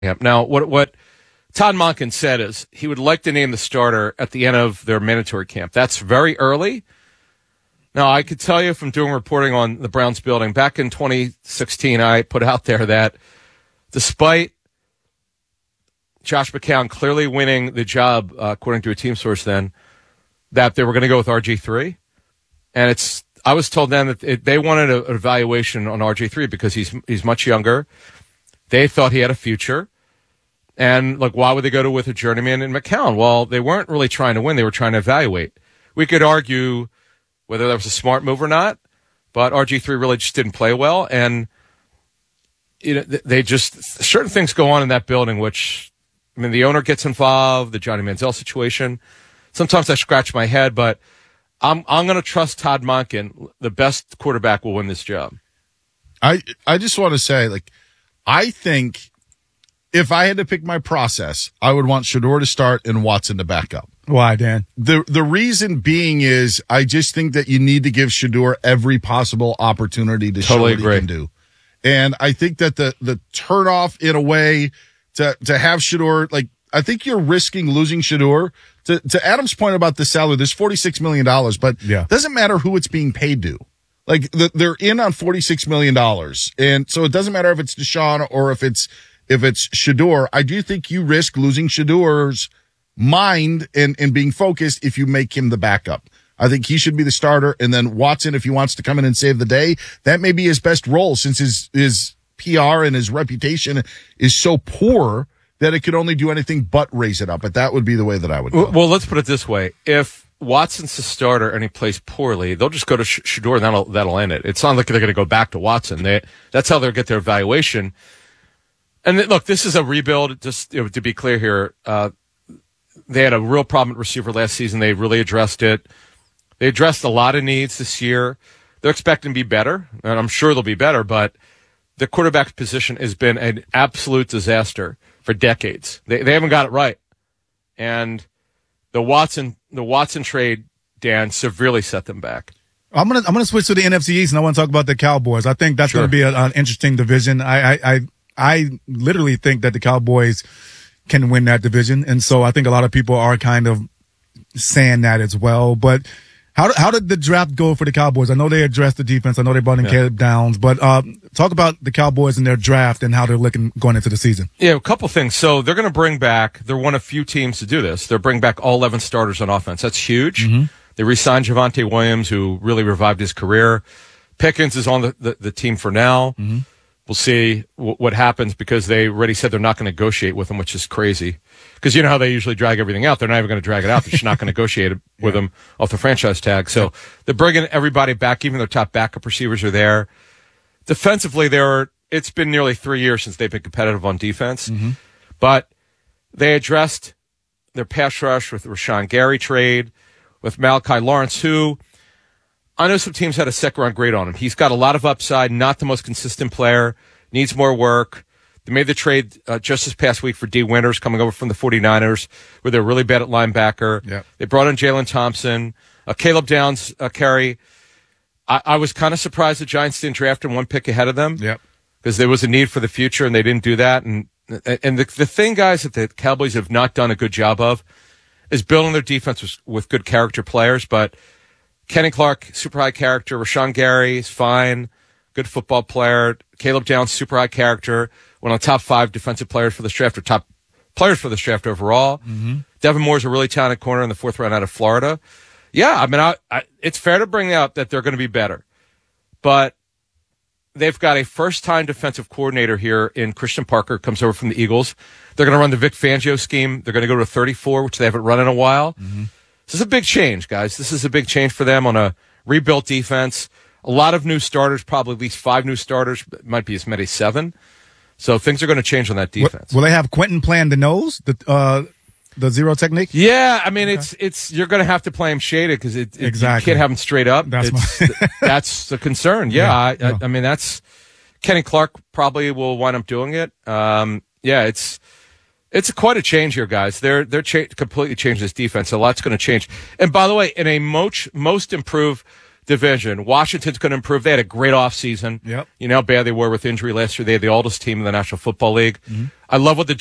camp. Now, what Todd Monken said is he would like to name the starter at the end of their mandatory camp. That's very early. Now, I could tell you from doing reporting on the Browns building, back in 2016, I put out there that despite Josh McCown clearly winning the job, according to a team source then, that they were going to go with RG3. And I was told then that they wanted an evaluation on RG3 because he's much younger. They thought he had a future. And, why would they go with a journeyman in McCown? Well, they weren't really trying to win. They were trying to evaluate. We could argue whether that was a smart move or not, but RG3 really just didn't play well. And, they just, certain things go on in that building, which, the owner gets involved, the Johnny Manziel situation. Sometimes I scratch my head, but I'm going to trust Todd Monken. The best quarterback will win this job. I just want to say, I think if I had to pick my process, I would want Shedeur to start and Watson to back up. Why, Dan? The reason being is I just think that you need to give Shedeur every possible opportunity to show what he can do. And I think that the turnoff in a way to have Shedeur, I think you're risking losing Shedeur. To Adam's point about the salary, there's $46 million, but it doesn't matter who it's being paid to. They're in on $46 million. And so it doesn't matter if it's Deshaun or if it's Shedeur. I do think you risk losing Shedeur's mind and being focused if you make him the backup. I think he should be the starter. And then Watson, if he wants to come in and save the day, that may be his best role since his PR and his reputation is so poor that it could only do anything but raise it up. But that would be the way that I would go. Well, let's put it this way. If Watson's the starter and he plays poorly, they'll just go to Shedeur and that'll end it. It's not like they're going to go back to Watson. That's how they'll get their evaluation. And look, this is a rebuild. Just to be clear here, they had a real problem at receiver last season. They really addressed it. They addressed a lot of needs this year. They're expecting to be better, and I'm sure they'll be better, but the quarterback position has been an absolute disaster for decades. They haven't got it right. And the Watson trade, Dan, severely set them back. I'm gonna switch to the NFC East, and I want to talk about the Cowboys. I think that's going to be an interesting division. I literally think that the Cowboys can win that division, and so I think a lot of people are kind of saying that as well. But how did the draft go for the Cowboys? I know they addressed the defense. I know they brought in Caleb Downs, but talk about the Cowboys and their draft and how they're looking going into the season. Yeah, a couple things. So they're going to bring back. They're one of few teams to do this. They're bringing back all 11 starters on offense. That's huge. Mm-hmm. They re-signed Javonte Williams, who really revived his career. Pickens is on the team for now. Mm-hmm. We'll see what happens because they already said they're not going to negotiate with him, which is crazy. Because you know how they usually drag everything out. They're not even going to drag it out. They're just not going to negotiate with him off the franchise tag. So they're bringing everybody back. Even their top backup receivers are there. Defensively, it's been nearly 3 years since they've been competitive on defense. Mm-hmm. But they addressed their pass rush with the Rashawn Gary trade, with Malachi Lawrence, who I know some teams had a second-round grade on him. He's got a lot of upside, not the most consistent player, needs more work. They made the trade just this past week for D. Winters coming over from the 49ers, where they're really bad at linebacker. Yep. They brought in Jalen Thompson. Caleb Downs, Kerry. I was kind of surprised the Giants didn't draft him one pick ahead of them because there was a need for the future, and they didn't do that. And the thing, guys, that the Cowboys have not done a good job of is building their defense with good character players, but Kenny Clark, super high character. Rashawn Gary is fine. Good football player. Caleb Downs, super high character. One of the top 5 defensive players for this draft, or top players for this draft overall. Mm-hmm. Devin Moore's a really talented corner in the 4th round out of Florida. Yeah, I mean, it's fair to bring out that they're going to be better. But they've got a first-time defensive coordinator here in Christian Parker, comes over from the Eagles. They're going to run the Vic Fangio scheme. They're going to go to 34, which they haven't run in a while. Mm-hmm. This is a big change, guys. This is a big change for them on a rebuilt defense. A lot of new starters, probably at least 5 new starters. It might be as many as 7. So things are going to change on that defense. Will they have Quentin playing the nose, the zero technique? Yeah, I mean, it's you're going to have to play him shaded because you can't have him straight up. That's the concern. Yeah, I mean, that's Kenny Clark probably will wind up doing it. It's quite a change here, guys. They're completely changed this defense. A lot's going to change. And by the way, in a most improved division. Washington's going to improve. They had a great offseason. Yep. You know how bad they were with injury last year. They had the oldest team in the National Football League. I love what the